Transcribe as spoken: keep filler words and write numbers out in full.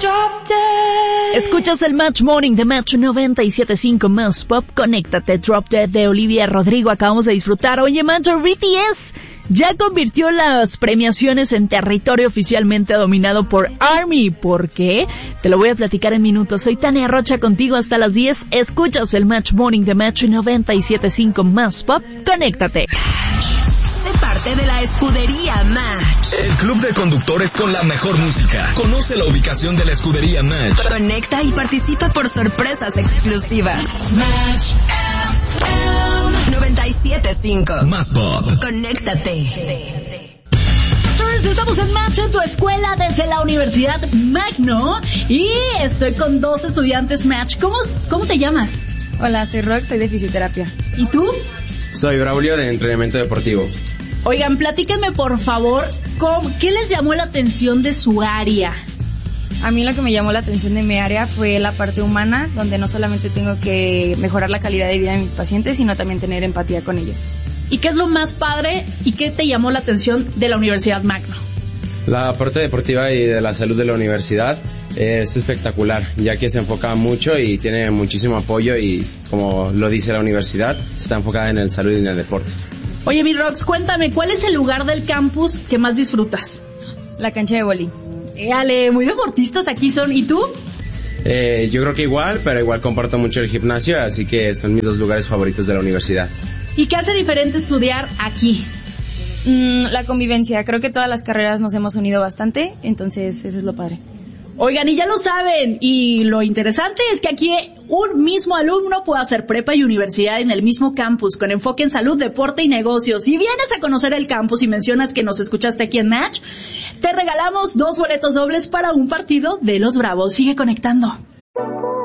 Drop Dead. Escuchas el Match Morning de Match noventa y siete punto cinco más Pop. Conéctate, Drop Dead de Olivia Rodrigo. Acabamos de disfrutar. Oye, Match, B T S ya convirtió las premiaciones en territorio oficialmente dominado por ARMY. ¿Por qué? Te lo voy a platicar en minutos. Soy Tania Rocha contigo hasta las diez. Escuchas el Match Morning de Match noventa y siete punto cinco más Pop. Conéctate. Sé parte de la escudería Match. El club de conductores con la mejor música. Conoce la ubicación de la escudería Match. Conecta y participa por sorpresas exclusivas. Match noventa y siete punto cinco más Pop. Conéctate. Estamos en Match en tu escuela desde la Universidad Magno y estoy con dos estudiantes Match. ¿Cómo, cómo te llamas? Hola, soy Rox, soy de fisioterapia. ¿Y tú? Soy Braulio de entrenamiento deportivo. Oigan, platíquenme por favor, ¿cómo, ¿qué les llamó la atención de su área? A mí lo que me llamó la atención de mi área fue la parte humana, donde no solamente tengo que mejorar la calidad de vida de mis pacientes, sino también tener empatía con ellos. ¿Y qué es lo más padre y qué te llamó la atención de la Universidad Magno? La parte deportiva y de la salud de la universidad es espectacular, ya que se enfoca mucho y tiene muchísimo apoyo y, como lo dice la universidad, está enfocada en el salud y en el deporte. Oye, mi Rox, cuéntame, ¿cuál es el lugar del campus que más disfrutas? La cancha de boli. Éale, muy deportistas aquí son. ¿Y tú? Eh, yo creo que igual, pero igual comparto mucho el gimnasio, así que son mis dos lugares favoritos de la universidad. ¿Y qué hace diferente estudiar aquí? Mm, la convivencia. Creo que todas las carreras nos hemos unido bastante, entonces eso es lo padre. Oigan, y ya lo saben, y lo interesante es que aquí un mismo alumno puede hacer prepa y universidad en el mismo campus, con enfoque en salud, deporte y negocios. Si vienes a conocer el campus y mencionas que nos escuchaste aquí en Match, te regalamos dos boletos dobles para un partido de los Bravos. Sigue conectando.